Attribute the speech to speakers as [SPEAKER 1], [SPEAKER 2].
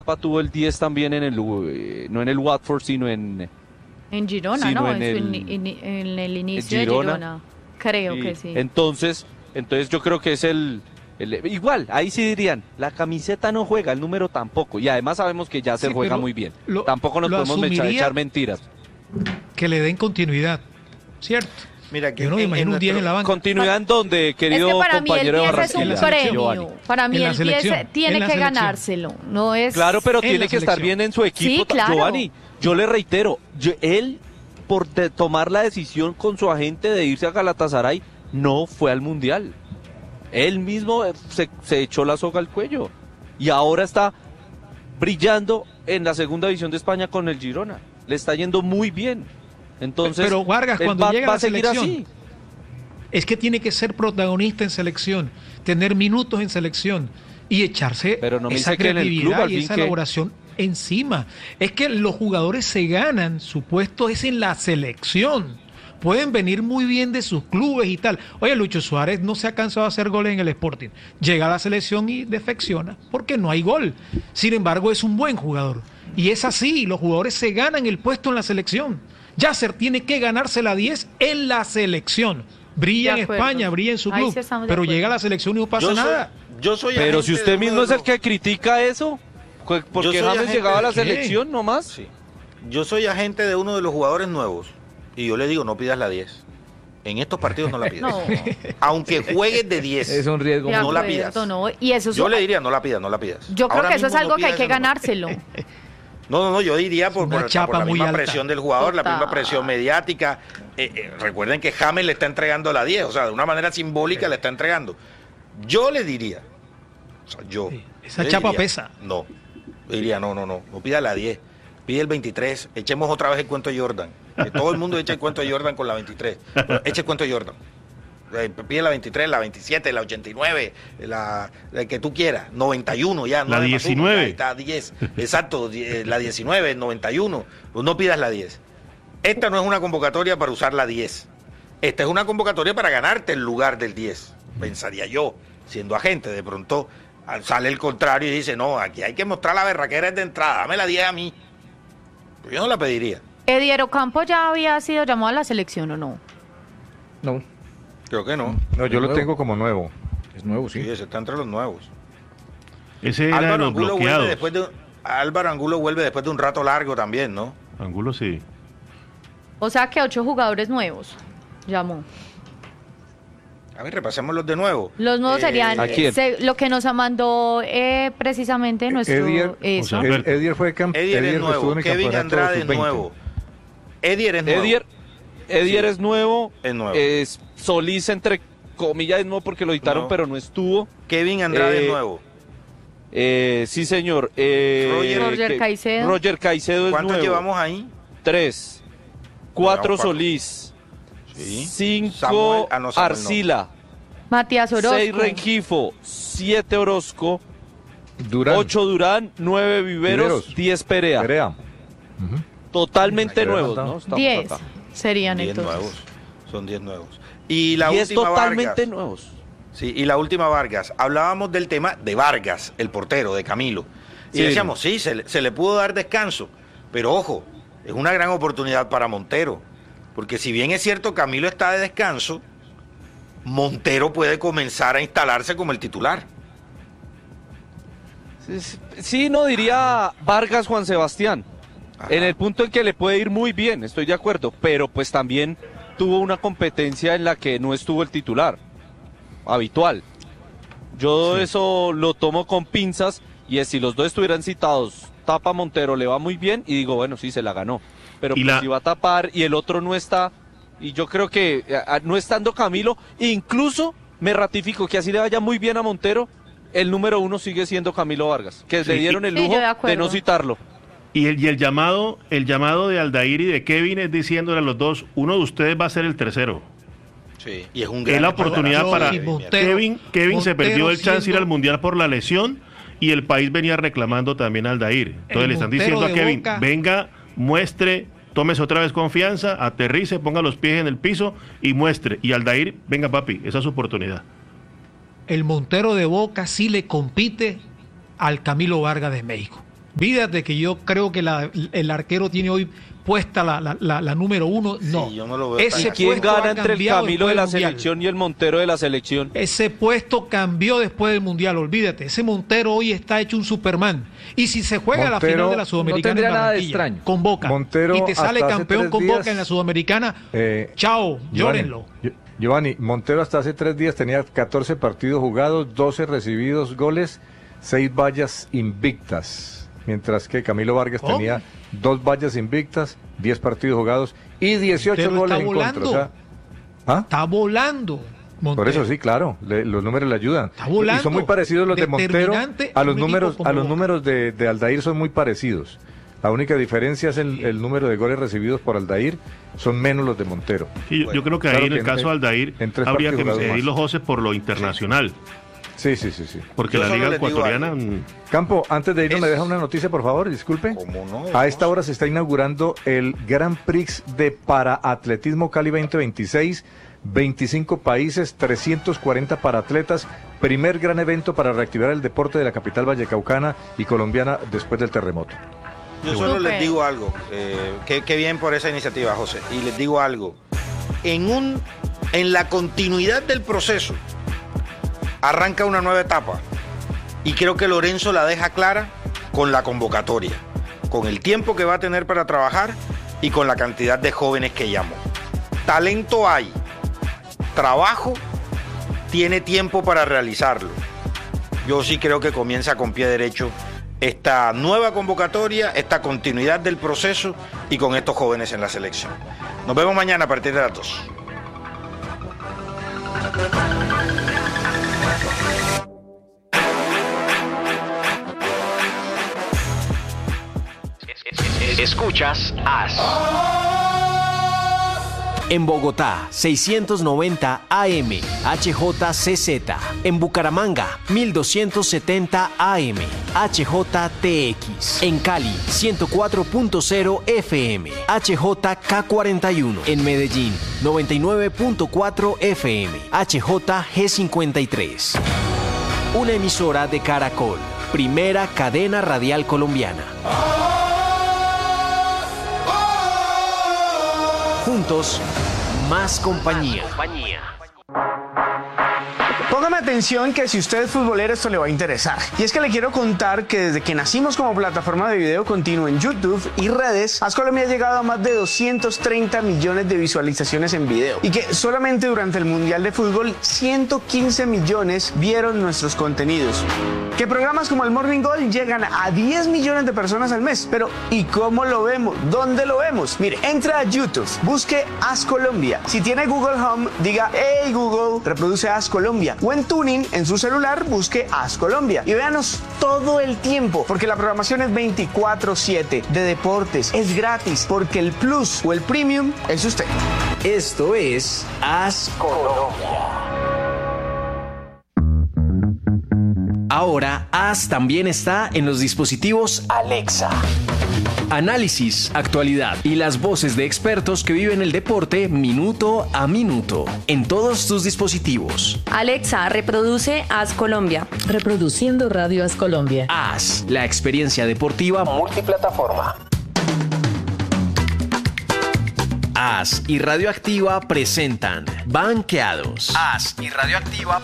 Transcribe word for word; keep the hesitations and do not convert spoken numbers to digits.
[SPEAKER 1] tuvo el diez también en el, eh, no en el Watford, sino en...
[SPEAKER 2] En Girona,
[SPEAKER 1] sino
[SPEAKER 2] ¿no?
[SPEAKER 1] en
[SPEAKER 2] En,
[SPEAKER 1] el,
[SPEAKER 2] su, in, en el inicio
[SPEAKER 1] en Girona,
[SPEAKER 2] de Girona. Creo
[SPEAKER 1] sí.
[SPEAKER 2] que sí.
[SPEAKER 1] Entonces, entonces yo creo que es el, el... Igual, ahí sí dirían, la camiseta no juega, el número tampoco. Y además sabemos que ya se
[SPEAKER 3] Sí,
[SPEAKER 1] juega
[SPEAKER 3] pero
[SPEAKER 1] muy bien.
[SPEAKER 3] lo-
[SPEAKER 1] Tampoco nos
[SPEAKER 3] lo
[SPEAKER 1] podemos
[SPEAKER 3] asumiría-
[SPEAKER 1] echar, echar mentiras.
[SPEAKER 3] Que le den continuidad, ¿cierto?
[SPEAKER 4] Mira, que
[SPEAKER 3] Yo no me
[SPEAKER 4] en-
[SPEAKER 3] imagino
[SPEAKER 4] en
[SPEAKER 3] un diez en la banca.
[SPEAKER 1] Continuidad en donde, querido
[SPEAKER 2] es que para mí el
[SPEAKER 1] compañero de
[SPEAKER 2] diez es un
[SPEAKER 3] En la
[SPEAKER 1] Barranquilla,
[SPEAKER 3] selección.
[SPEAKER 1] Giovanni.
[SPEAKER 2] premio. Para mí
[SPEAKER 3] En la
[SPEAKER 2] el diez
[SPEAKER 3] selección,
[SPEAKER 2] tiene
[SPEAKER 3] en la
[SPEAKER 2] que
[SPEAKER 3] selección.
[SPEAKER 2] ganárselo. No es...
[SPEAKER 1] Claro, pero
[SPEAKER 3] En
[SPEAKER 1] tiene
[SPEAKER 3] la
[SPEAKER 1] que estar
[SPEAKER 3] selección.
[SPEAKER 1] bien en su equipo.
[SPEAKER 2] Sí, claro.
[SPEAKER 1] Giovanni, yo le reitero, yo- él, por de- tomar la decisión con su agente de irse a Galatasaray, no fue al Mundial. Él mismo eh, se, se echó la soga al cuello. Y ahora está brillando en la segunda división de España con el Girona. Le está yendo muy bien. Entonces,
[SPEAKER 3] Pero Vargas,
[SPEAKER 1] él
[SPEAKER 3] cuando
[SPEAKER 1] va,
[SPEAKER 3] llega a
[SPEAKER 1] va
[SPEAKER 3] la
[SPEAKER 1] a seguir
[SPEAKER 3] selección,
[SPEAKER 1] así.
[SPEAKER 3] es que tiene que ser protagonista en selección, tener minutos en selección y echarse
[SPEAKER 1] Pero no me
[SPEAKER 3] esa
[SPEAKER 1] dice que en el
[SPEAKER 3] creatividad
[SPEAKER 1] club, al
[SPEAKER 3] y
[SPEAKER 1] fin,
[SPEAKER 3] esa
[SPEAKER 1] que-
[SPEAKER 3] elaboración encima. Es que los jugadores se ganan, su puesto es en la selección. Pueden venir muy bien de sus clubes y tal. Oye, Lucho Suárez no se ha cansado de hacer goles en el Sporting. Llega a la selección y defecciona porque no hay gol. Sin embargo, es un buen jugador. Y es así, los jugadores se ganan el puesto en la selección. Yasser tiene que ganarse la diez en la selección. Brilla
[SPEAKER 2] De
[SPEAKER 3] en
[SPEAKER 2] acuerdo.
[SPEAKER 3] España, brilla en su
[SPEAKER 2] Ahí
[SPEAKER 3] club,
[SPEAKER 2] sí estamos de
[SPEAKER 3] pero
[SPEAKER 2] acuerdo.
[SPEAKER 3] llega a la selección y no pasa
[SPEAKER 4] yo soy,
[SPEAKER 3] nada.
[SPEAKER 4] yo soy
[SPEAKER 1] Pero
[SPEAKER 4] agente
[SPEAKER 1] si
[SPEAKER 4] de
[SPEAKER 1] usted
[SPEAKER 4] uno
[SPEAKER 1] mismo
[SPEAKER 4] de
[SPEAKER 1] es el
[SPEAKER 4] los-
[SPEAKER 1] que critica eso, cu- porque
[SPEAKER 4] soy
[SPEAKER 1] James
[SPEAKER 4] agente
[SPEAKER 1] llegaba a la
[SPEAKER 3] de qué?
[SPEAKER 1] selección nomás.
[SPEAKER 4] Sí. Yo soy agente de uno de los jugadores nuevos y yo le digo, no pidas la diez. En estos partidos no la pidas.
[SPEAKER 2] No.
[SPEAKER 4] Aunque juegues de diez.
[SPEAKER 5] Es un riesgo.
[SPEAKER 2] De
[SPEAKER 4] no la
[SPEAKER 2] acuerdo,
[SPEAKER 4] pidas.
[SPEAKER 2] no. Y eso es-
[SPEAKER 4] Yo le diría, no la pidas, no la pidas.
[SPEAKER 2] Yo creo
[SPEAKER 4] Ahora
[SPEAKER 2] que eso es
[SPEAKER 4] mismo
[SPEAKER 2] algo
[SPEAKER 4] no
[SPEAKER 2] que hay
[SPEAKER 4] pidas
[SPEAKER 2] que
[SPEAKER 4] ese número.
[SPEAKER 2] ganárselo.
[SPEAKER 4] No, no, no, yo diría por,
[SPEAKER 3] Una
[SPEAKER 4] por-
[SPEAKER 3] chapa
[SPEAKER 4] por la
[SPEAKER 3] muy
[SPEAKER 4] misma
[SPEAKER 3] alta.
[SPEAKER 4] presión del jugador, la
[SPEAKER 2] Total.
[SPEAKER 4] misma presión mediática. Eh, eh, recuerden que James le está entregando la diez, o sea, de una manera simbólica le está entregando. Yo le diría, o sea, yo.
[SPEAKER 3] Sí, esa
[SPEAKER 4] le
[SPEAKER 3] chapa
[SPEAKER 4] diría,
[SPEAKER 3] pesa.
[SPEAKER 4] No, le diría, no, no, no, no pida la diez, pide el veintitrés, echemos otra vez el cuento de Jordan. Que todo el mundo echa el cuento de Jordan con la veintitrés. Pero eche el cuento de Jordan. Eh, Pide la veintitrés, la veintisiete, la ochenta y nueve, la, la que tú quieras, noventa y uno ya.
[SPEAKER 6] La
[SPEAKER 4] nueve más uno,
[SPEAKER 6] diecinueve.
[SPEAKER 4] ya, ahí está diez, exacto, die- la diecinueve, noventa y uno, pues no pidas la diez. Esta no es una convocatoria para usar la diez. Esta es una convocatoria para ganarte el lugar del diez, pensaría yo, siendo agente. De pronto ah, sale el contrario y dice, no, aquí hay que mostrar la berraquera de entrada, dame la diez a mí. Pues yo no la pediría.
[SPEAKER 2] ¿Ediero Campo ya había sido llamado a la selección o no?
[SPEAKER 5] No,
[SPEAKER 4] Creo que no.
[SPEAKER 7] No, yo
[SPEAKER 5] Es
[SPEAKER 7] lo
[SPEAKER 5] nuevo.
[SPEAKER 7] tengo como nuevo.
[SPEAKER 5] es nuevo,
[SPEAKER 4] Sí,
[SPEAKER 5] sí.
[SPEAKER 4] ese está entre los nuevos.
[SPEAKER 6] Ese era de
[SPEAKER 4] Álvaro
[SPEAKER 6] los
[SPEAKER 4] Angulo, vuelve
[SPEAKER 6] bloqueados.
[SPEAKER 4] después de, Álvaro Angulo vuelve después de un rato largo también, ¿no?
[SPEAKER 6] Angulo sí.
[SPEAKER 2] O sea que ocho jugadores nuevos llamó.
[SPEAKER 4] A ver, repasémoslos de nuevo.
[SPEAKER 2] Los nuevos
[SPEAKER 4] Eh,
[SPEAKER 2] serían
[SPEAKER 1] ¿a quién?
[SPEAKER 2] se- lo que nos mandó eh, precisamente nuestro...
[SPEAKER 7] Edier,
[SPEAKER 2] eso.
[SPEAKER 6] o sea,
[SPEAKER 7] Ed- Edier fue camp-
[SPEAKER 4] Edier es
[SPEAKER 7] Edier estuvo
[SPEAKER 4] nuevo,
[SPEAKER 7] en el
[SPEAKER 4] Kevin
[SPEAKER 7] campeonato
[SPEAKER 4] Andrade es
[SPEAKER 7] sub veinte.
[SPEAKER 4] nuevo. Edier es nuevo.
[SPEAKER 1] Edier, Edier
[SPEAKER 4] Sí.
[SPEAKER 1] es nuevo.
[SPEAKER 4] Es nuevo.
[SPEAKER 1] Es Solís, entre comillas, es nuevo porque lo editaron,
[SPEAKER 4] No.
[SPEAKER 1] pero no estuvo.
[SPEAKER 4] Kevin Andrade
[SPEAKER 1] Eh,
[SPEAKER 4] es nuevo.
[SPEAKER 1] Eh, sí, señor. Eh,
[SPEAKER 4] Roger-
[SPEAKER 2] Roger
[SPEAKER 1] que-
[SPEAKER 2] Caicedo.
[SPEAKER 1] Roger Caicedo es
[SPEAKER 4] ¿Cuántos
[SPEAKER 1] nuevo.
[SPEAKER 4] llevamos ahí?
[SPEAKER 1] Tres. Cuatro
[SPEAKER 4] Llevamos cuatro.
[SPEAKER 1] Solís.
[SPEAKER 4] Sí.
[SPEAKER 1] Cinco
[SPEAKER 4] Samuel- ah, no, Samuel no.
[SPEAKER 1] Arcila.
[SPEAKER 2] Matías Orozco.
[SPEAKER 1] Seis Rengifo. Siete Orozco.
[SPEAKER 7] Durán.
[SPEAKER 1] Ocho Durán. Nueve Viveros.
[SPEAKER 7] Viveros.
[SPEAKER 1] Diez Perea.
[SPEAKER 7] Perea. Ujú.
[SPEAKER 1] Totalmente
[SPEAKER 7] Hay que ver
[SPEAKER 1] nuevos,
[SPEAKER 7] cuánto.
[SPEAKER 1] ¿no? Estamos
[SPEAKER 2] Diez
[SPEAKER 1] acá.
[SPEAKER 2] serían
[SPEAKER 4] Diez
[SPEAKER 2] entonces.
[SPEAKER 4] nuevos. Son diez nuevos. Y la
[SPEAKER 1] Diez
[SPEAKER 4] última
[SPEAKER 1] totalmente
[SPEAKER 4] Vargas.
[SPEAKER 1] nuevos.
[SPEAKER 4] Sí, y la última Vargas. Hablábamos del tema de Vargas, el portero, de Camilo. Y
[SPEAKER 1] Sí.
[SPEAKER 4] decíamos, sí, se le, se le pudo dar descanso. Pero ojo, es una gran oportunidad para Montero. Porque si bien es cierto, Camilo está de descanso, Montero puede comenzar a instalarse como el titular.
[SPEAKER 1] Sí, sí, no diría Vargas Juan Sebastián.
[SPEAKER 4] Ajá.
[SPEAKER 1] En el punto en que le puede ir muy bien, estoy de acuerdo, pero pues también tuvo una competencia en la que no estuvo el titular habitual. Yo eso lo tomo con pinzas y es si los dos estuvieran citados, tapa Montero, le va muy bien y digo, bueno, sí, se la ganó. Pero
[SPEAKER 6] Y
[SPEAKER 1] pues
[SPEAKER 6] la-
[SPEAKER 1] si va a tapar y el otro no está, y yo creo que a- a- no estando Camilo, incluso me ratifico que así le vaya muy bien a Montero, el número uno sigue siendo Camilo Vargas, que
[SPEAKER 6] Sí,
[SPEAKER 1] le dieron el
[SPEAKER 2] sí, yo
[SPEAKER 1] lujo
[SPEAKER 2] de
[SPEAKER 1] de,
[SPEAKER 2] acuerdo.
[SPEAKER 1] no citarlo.
[SPEAKER 6] Y el, y el llamado, el llamado de Aldair y de Kevin es diciéndole a los dos, uno de ustedes va a ser el tercero.
[SPEAKER 4] Sí, y es un
[SPEAKER 6] Es
[SPEAKER 4] gran
[SPEAKER 6] la oportunidad
[SPEAKER 3] Yo
[SPEAKER 6] para
[SPEAKER 3] y Montero-
[SPEAKER 6] Kevin. Kevin se
[SPEAKER 3] Montero
[SPEAKER 6] perdió el chance de ir
[SPEAKER 3] siendo-
[SPEAKER 6] al Mundial por la lesión y el país venía reclamando también a Aldair. Entonces
[SPEAKER 3] El
[SPEAKER 6] le están
[SPEAKER 3] Montero
[SPEAKER 6] diciendo a
[SPEAKER 3] de
[SPEAKER 6] Kevin,
[SPEAKER 3] Boca.
[SPEAKER 6] venga, muestre, tómese otra vez confianza, aterrice, ponga los pies en el piso y muestre. Y Aldair, venga papi, esa es su oportunidad.
[SPEAKER 3] El Montero de Boca sí le compite al Camilo Vargas de México. Olvídate que yo creo que la, el arquero tiene hoy puesta la, la, la, la número uno. No.
[SPEAKER 4] Sí, yo no lo veo
[SPEAKER 3] Ese
[SPEAKER 4] tan así.
[SPEAKER 1] ¿Quién
[SPEAKER 3] puesto ha
[SPEAKER 1] gana entre el
[SPEAKER 3] cambiado
[SPEAKER 1] Camilo de
[SPEAKER 3] después
[SPEAKER 1] la
[SPEAKER 3] del Mundial.
[SPEAKER 1] selección y el Montero de la selección?
[SPEAKER 3] Ese puesto cambió después del Mundial, olvídate. Ese Montero hoy está hecho un Superman. Y si se juega la
[SPEAKER 5] Montero
[SPEAKER 3] final de la
[SPEAKER 5] no
[SPEAKER 3] Sudamericana
[SPEAKER 5] tendría
[SPEAKER 3] en
[SPEAKER 5] nada de
[SPEAKER 3] Barranquilla,
[SPEAKER 5] extraño.
[SPEAKER 3] con Boca,
[SPEAKER 5] Montero
[SPEAKER 3] y te sale
[SPEAKER 5] hasta hace
[SPEAKER 3] campeón
[SPEAKER 5] tres
[SPEAKER 3] con
[SPEAKER 5] días,
[SPEAKER 3] Boca en la Sudamericana,
[SPEAKER 5] eh,
[SPEAKER 3] chao,
[SPEAKER 5] Giovanni,
[SPEAKER 3] llórenlo.
[SPEAKER 5] Gio- Giovanni, Montero hasta hace tres días tenía catorce partidos jugados, doce recibidos goles, seis vallas invictas. Mientras que Camilo Vargas
[SPEAKER 3] ¿Cómo?
[SPEAKER 5] tenía dos vallas invictas, diez partidos jugados y dieciocho
[SPEAKER 3] Pero
[SPEAKER 5] goles
[SPEAKER 3] está
[SPEAKER 5] en contra. O sea, ¿ah?
[SPEAKER 3] Está volando. Montero.
[SPEAKER 5] Por eso sí, claro, le- los números le ayudan.
[SPEAKER 3] Está volando.
[SPEAKER 5] Y son muy parecidos los de Montero
[SPEAKER 3] Determinante
[SPEAKER 5] a los
[SPEAKER 3] en un
[SPEAKER 5] números,
[SPEAKER 3] equipo como
[SPEAKER 5] a los
[SPEAKER 3] Boca.
[SPEAKER 5] números de, de Aldair son muy parecidos. La única diferencia es el, el número de goles recibidos por Aldair, son menos los de Montero.
[SPEAKER 6] Sí, yo, yo creo que
[SPEAKER 5] Claro
[SPEAKER 6] ahí en
[SPEAKER 5] que
[SPEAKER 6] el caso de
[SPEAKER 5] en-
[SPEAKER 6] Aldair
[SPEAKER 5] en tres
[SPEAKER 6] habría que
[SPEAKER 5] partidos jugados
[SPEAKER 6] medir
[SPEAKER 5] más.
[SPEAKER 6] los José por lo internacional,
[SPEAKER 5] Sí, sí, sí, sí.
[SPEAKER 6] porque
[SPEAKER 4] Yo
[SPEAKER 6] la
[SPEAKER 4] solo
[SPEAKER 6] liga
[SPEAKER 4] les digo
[SPEAKER 6] ecuatoriana
[SPEAKER 4] algo.
[SPEAKER 6] mm,
[SPEAKER 5] Campo, antes de irnos,
[SPEAKER 4] Es-
[SPEAKER 5] ¿me deja una noticia, por favor? Disculpe.
[SPEAKER 4] ¿Cómo no?
[SPEAKER 5] A esta hora se está inaugurando el Grand Prix de Paraatletismo Cali veinte veintiséis. veinticinco países, trescientos cuarenta paraatletas. Primer gran evento para reactivar el deporte de la capital vallecaucana y colombiana después del terremoto.
[SPEAKER 4] Yo solo
[SPEAKER 2] Súper.
[SPEAKER 4] les digo algo, eh, que, que bien por esa iniciativa, José. Y les digo algo, en, un, en la continuidad del proceso arranca una nueva etapa y creo que Lorenzo la deja clara con la convocatoria, con el tiempo que va a tener para trabajar y con la cantidad de jóvenes que llamó. Talento hay, trabajo, tiene tiempo para realizarlo. Yo sí creo que comienza con pie derecho esta nueva convocatoria, esta continuidad del proceso y con estos jóvenes en la selección. Nos vemos mañana a partir de las dos.
[SPEAKER 8] Escuchas As. En Bogotá, seiscientos noventa A M, H J C Z. En Bucaramanga, mil doscientos setenta A M, H J T X. En Cali, ciento cuatro punto cero F M, H J K cuarenta y uno. En Medellín, noventa y nueve punto cuatro F M, H J G cincuenta y tres. Una emisora de Caracol, primera cadena radial colombiana. Juntos, más compañía.
[SPEAKER 9] Póngame atención que si usted es futbolero esto le va a interesar. Y es que le quiero contar que desde que nacimos como plataforma de video continuo en YouTube y redes, As Colombia ha llegado a más de doscientos treinta millones de visualizaciones en video. Y que solamente durante el Mundial de Fútbol ciento quince millones vieron nuestros contenidos. Que programas como el Morning Goal llegan a diez millones de personas al mes. Pero ¿y cómo lo vemos? ¿Dónde lo vemos? Mire, entra a YouTube, busque As Colombia. Si tiene Google Home, diga "Hey Google, reproduce As Colombia". O en Tuning, en su celular, busque As Colombia. Y véanos todo el tiempo, porque la programación es veinticuatro siete de deportes. Es gratis, porque el Plus o el Premium es usted.
[SPEAKER 8] Esto es As Colombia. Ahora, As también está en los dispositivos Alexa. Análisis, actualidad y las voces de expertos que viven el deporte minuto a minuto en todos tus dispositivos.
[SPEAKER 2] Alexa, reproduce As Colombia.
[SPEAKER 10] Reproduciendo Radio As Colombia.
[SPEAKER 8] As, la experiencia deportiva multiplataforma. As y Radioactiva presentan Banqueados. As y Radioactiva